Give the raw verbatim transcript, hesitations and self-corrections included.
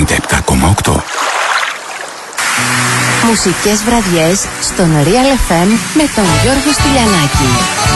ενενήντα επτά κόμμα οκτώ. Μουσικές βραδιές στον Real εφ εμ με τον Γιώργο Στυλιανάκη.